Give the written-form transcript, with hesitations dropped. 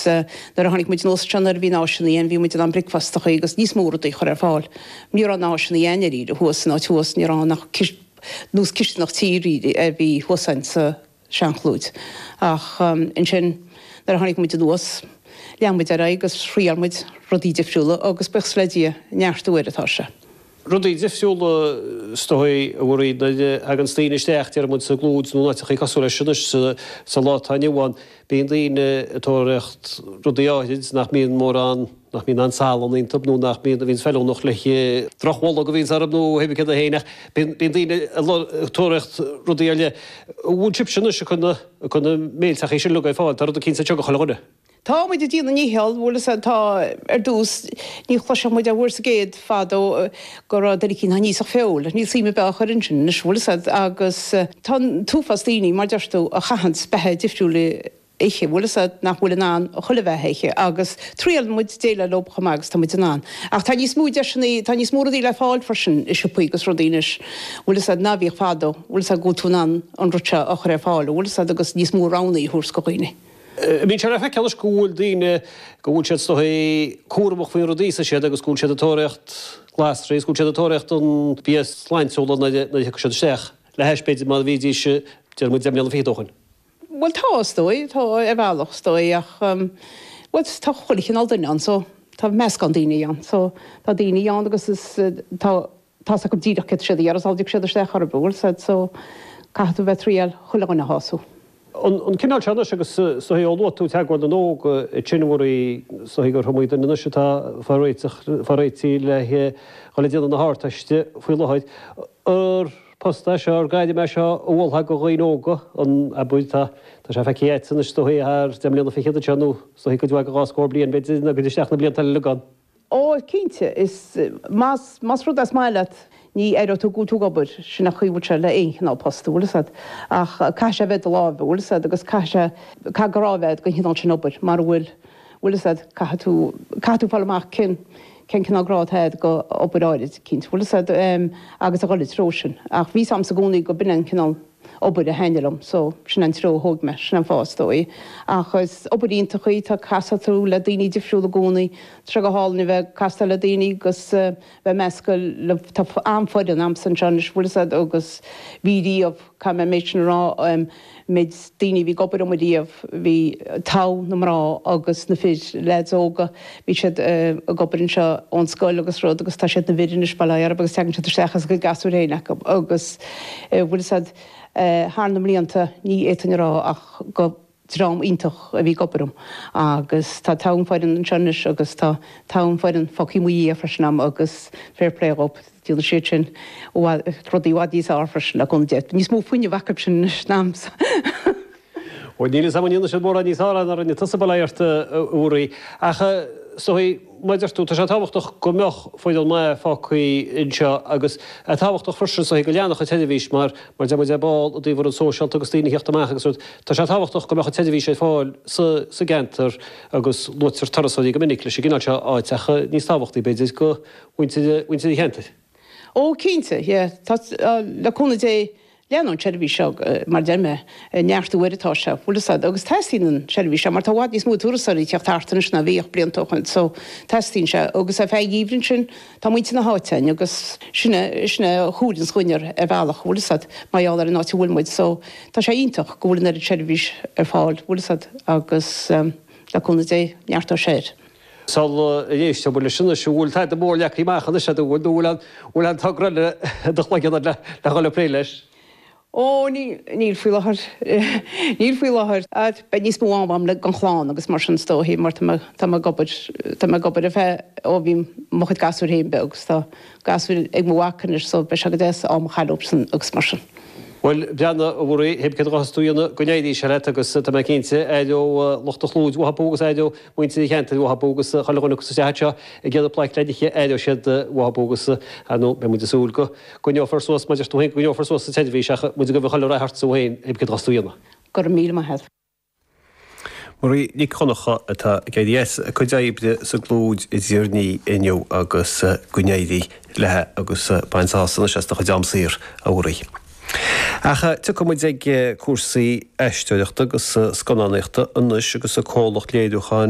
agus dar hánig mu nó seannar bhí náisina an bhí mu an bricfastacha agus níos móra í chur fáil. Ní an náisina dhéanaí a thuas ná tuas ní nach nús cist nach tíí a bhí thuáin sa seanlúid. Ach in sin dar hánig mu nuas leanmuid ar agus sríarmuid rodí defriúla agus bechsledí nearstúir atá se. Rudí defriúla stoi a bhí agan stíine steach ar mu sa glúd nó chi casú sinne sa látáinehhain bíon líine atóreacht rudí áid nach míon mór an nach mín ansálan ín tubnú nach míon a vín fellú noch leiche drochhil go vín arabnú hebh a héine bíon líine tóreacht rudíile bhún chip sinne se chuna méilteach é sin lugaid fáil tar a cinn sa teag choide. Tá muid dína níheal bhla tá dús ní chluise muid a bhhuiir sa géad fádó gur cinn níos a féil, ní síime be churin sin bhla agus tá túfas daoine mar deirú a chahans bethe difriúla éiche bhla nach bhfuil ná a chola bheithéiche agus tríal muid déile lobcha agus tá muid ná. Ach tá níos múide sinna tá níos móra í le fáil farsin is puigus rodíis bhla na bhíh fádó bhla go túnán an rute a chur fáil, bhla agus níos mórránaí thuús go chuoine. Mín se fe ceall scúil daine go bhúlil sé cuaach faoin rodísa sé agus gúil sé atóireacht glasré, gúil sé atóireacht an bíos sláinsúla na sé seach le heispéidir má bhídí se de mu demleanna fédóchain. Well tá stoi, tá bhealach stoi ach tá cholichin al daine an, so tá meas gan daine an, so tá daine an agus tá sa go díach sé ar sádig sé steach ar búil, so caithú bheith tríal chulagan na hású. An cinál seanna agus sohí óú teagháil an óg tinmóí sohí gur thomuid an nuise tá farréití le chola déanana na háirteiste faoi lehaid. Ar posta se ar gaiide me seo bhiltha go ghaon óga an a builta tá sé feici san stoí ar demlíonna fi teanú sohí go dúag gáscóir blion beidir na go isteach na blion tal legan. Ó cínte is más rud as maiile ní tú gútú gobir sin nach chuúte le éá postúlasad ach caiise bheith lábhúlasad agus carábheith go hinál sin obair mar bhfuillasad catú fallach cin cinnáráthead go obaráid cinúlasad agus a gáid rósin ach bhí sam sa gúnaí go binan cinál obair a henelum, so sin an tró hóg me sin an fástói. Achas obairínta chuí tá casatú le daoine difriúla gúnaí, tre go hálaní bheith castal le daoine gus bheith meascail le tá anfoid an am san seanis bhfuilsad agus bhídíomh cha me méid sin rá méid daoine bhí gobar amdíomh bhí tá na rá agus na fid leóga bhí siad a gobarinn seo ón scoil agus rud agus tá siad na bhiidir is bailile agus teann siad sechas go gasú réine agus bhfuilsad hána mlíonanta ní éitanrá ach go drám intach a bhí goparum agus tá támfáidan an seanis agus tá támfáidan focí muí a freisinam agus fairplay-op dína sé sin rodí wadíos áfreisin a gon déit. Níos mó fuine bhacab sin náms. Ó níl samíonna sé mór a níos ára ar na tasabaléirta úraí. Acha sohí maidirú tá sé táhachtach go meoch foiidir mai fácaí inseo agus táhachtach frisin so go leannach a televís mar de mu báil a dtíhar an sóisial agus tíine heachtamach agus tá sé táhachtach go meach a televís é fáil sa gentar agus luir tarasí go minic leis gine se áitecha níos táhachttaí beidir go bhainte chénta. Ó cínta, leúna dé leanún televís seo mar déime neartúiritá se bhlasad agus testín televís se mar tá bhád níos mú túrasaí teach tartanis na bhíoh bliantóchaint, so testín se agus a bheith íbrin sin tá muinte na hátein agus sinna chúdin chuinear a bhealach bhlasad maiáall ar an náti bhfuilmuid, so tá sé ionintach gohfuilin ar televís ar fáil bhlasad agus leúna dé neartá séir. Sal dhééis bhfuil sinna siúil teid a mór leach íachchan se bhfuil an tagrille dochla le gáil pré leis. Ó níl fú láthir be níos móám le gan chláán agus mar an stóhí mar gobar a bheith ó bhí mochad gasú héimbe agus tá gasú ag mhacanis so be se go dés am chaúsan agus mar sin. Well beanna a bhí heb gasúíanana gonéí se agus tá cinnte éidir lochtta chlúd bhapógus éidir muinte cheanta bhapógus chaúnach sa sete i ggéad pleich leidiche éidir siad bhapógus nó be mu asúil go neofarsós maidir túhain go neofarsós sa televís mu go bh chaile hartúhain heb gasúíanana. Gur mí head. Marí ní chonacha atá géidirhéas chu déibde sa glúd i ddíorní inniu agus gonéí lethe agus bainsásanna seasta chu deamsaír a bhraí. Acha tu go muid ag cuasaí eisteoireachta agus scannaíochta anis agus a cólacht léadúcháin